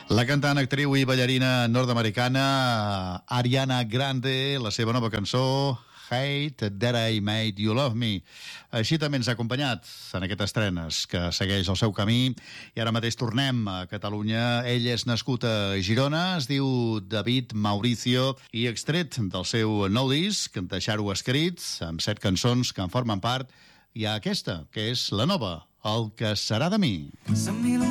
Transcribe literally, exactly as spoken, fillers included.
La cantant, actriu i ballarina nord-americana Ariana Grande, la seva nova cançó Hate That I Made You Love Me. Així també ens ha acompanyat en aquest estrenes, que segueix el seu camí, i ara mateix tornem a Catalunya. Ell és nascut a Girona, es diu David Mauricio, i extret del seu nou disc, Deixar-ho escrit, amb set cançons que en formen part, hi ha aquesta, que és la nova, El que serà de mi.